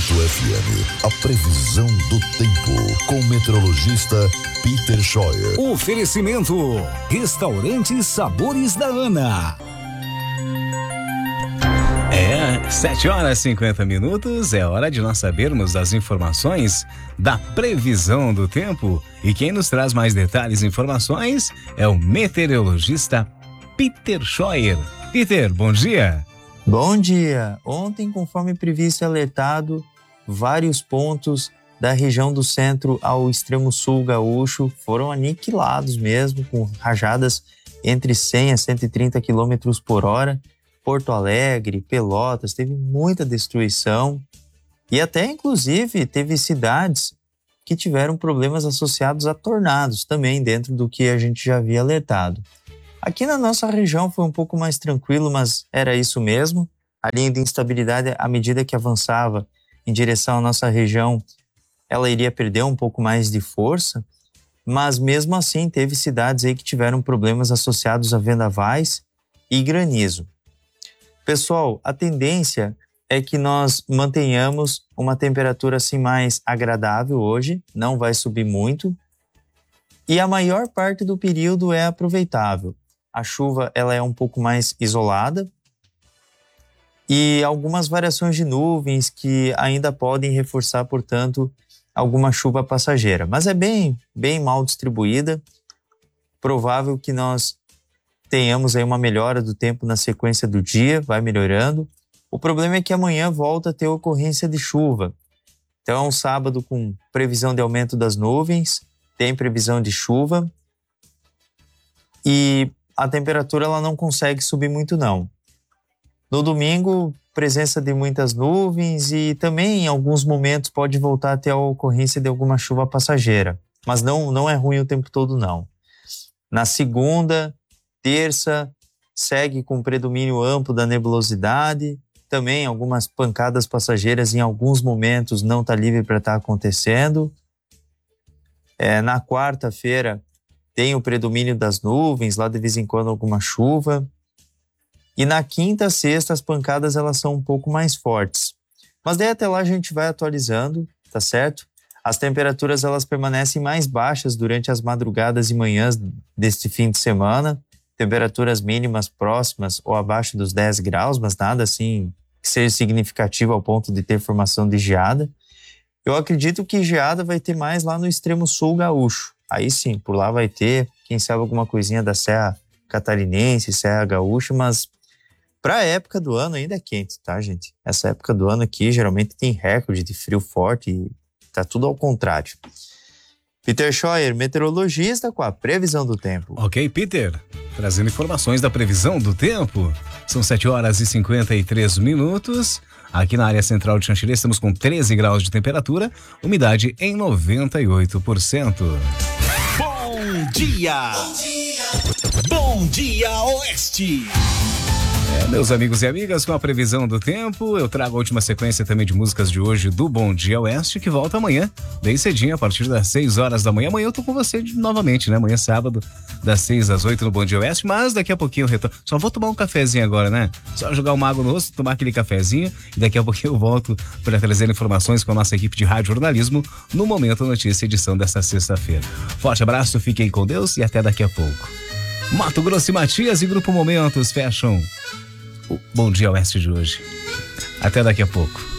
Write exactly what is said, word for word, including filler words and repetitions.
F M, a previsão do tempo com o meteorologista Peter Scheuer. Oferecimento: Restaurante Sabores da Ana. É, sete horas e cinquenta minutos, é hora de nós sabermos as informações da previsão do tempo. E quem nos traz mais detalhes e informações é o meteorologista Peter Scheuer. Peter, bom dia. Bom dia. Ontem, conforme previsto e alertado, vários pontos da região do centro ao extremo sul gaúcho foram aniquilados mesmo, com rajadas entre cem a cento e trinta quilômetros por hora. Porto Alegre, Pelotas, teve muita destruição e até, inclusive, teve cidades que tiveram problemas associados a tornados também, dentro do que a gente já havia alertado. Aqui na nossa região foi um pouco mais tranquilo, mas era isso mesmo. A linha de instabilidade, à medida que avançava em direção à nossa região, ela iria perder um pouco mais de força, mas mesmo assim teve cidades aí que tiveram problemas associados a vendavais e granizo. Pessoal, a tendência é que nós mantenhamos uma temperatura assim mais agradável hoje, não vai subir muito, e a maior parte do período é aproveitável. A chuva ela é um pouco mais isolada e algumas variações de nuvens que ainda podem reforçar, portanto, alguma chuva passageira, mas é bem, bem mal distribuída, provável que nós tenhamos aí uma melhora do tempo na sequência do dia, vai melhorando. O problema é que amanhã volta a ter ocorrência de chuva. Então é um sábado com previsão de aumento das nuvens, tem previsão de chuva e a temperatura ela não consegue subir muito não. No domingo, presença de muitas nuvens e também em alguns momentos pode voltar a ter a ocorrência de alguma chuva passageira, mas não, não é ruim o tempo todo não. Na segunda, terça, segue com predomínio amplo da nebulosidade, também algumas pancadas passageiras em alguns momentos não está livre para estar acontecendo. É, na quarta-feira tem o predomínio das nuvens, lá de vez em quando alguma chuva. E na quinta, sexta, as pancadas elas são um pouco mais fortes. Mas daí até lá a gente vai atualizando, tá certo? As temperaturas elas permanecem mais baixas durante as madrugadas e manhãs deste fim de semana. Temperaturas mínimas próximas ou abaixo dos dez graus, mas nada assim que seja significativo ao ponto de ter formação de geada. Eu acredito que geada vai ter mais lá no extremo sul gaúcho. Aí sim, por lá vai ter, quem sabe, alguma coisinha da Serra Catarinense, Serra Gaúcha, mas para a época do ano ainda é quente, tá, gente? Essa época do ano aqui geralmente tem recorde de frio forte e tá tudo ao contrário. Peter Scheuer, meteorologista, com a previsão do tempo. Ok, Peter, trazendo informações da previsão do tempo. São sete horas e cinquenta e três minutos. Aqui na área central de Xanxerê estamos com treze graus de temperatura, umidade em noventa e oito por cento. Bom dia! Bom dia! Bom dia, Oeste! É, meus amigos e amigas, com a previsão do tempo, eu trago a última sequência também de músicas de hoje do Bom Dia Oeste, que volta amanhã, bem cedinho, a partir das seis horas da manhã. Amanhã eu tô com você de, novamente, né? Amanhã sábado, das seis às oito no Bom Dia Oeste, mas daqui a pouquinho eu retorno. Só vou tomar um cafezinho agora, né? Só jogar uma água no rosto, tomar aquele cafezinho e daqui a pouquinho eu volto para trazer informações com a nossa equipe de rádio jornalismo no Momento Notícia, edição desta sexta-feira. Forte abraço, fiquem com Deus e até daqui a pouco. Mato Grosso e Matias e Grupo Momentos fecham o Bom Dia Oeste de hoje. Até daqui a pouco.